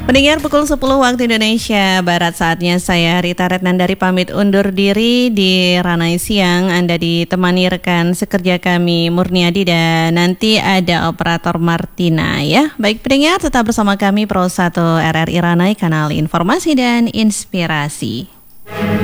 Pendengar pukul 10 waktu Indonesia Barat, saatnya saya Rita Retnandari pamit undur diri di Ranai Siang. Anda ditemani rekan sekerja kami Murniadi dan nanti ada operator Martina ya. Baik pendengar, tetap bersama kami Pro 1 RRI Ranai, kanal informasi dan inspirasi.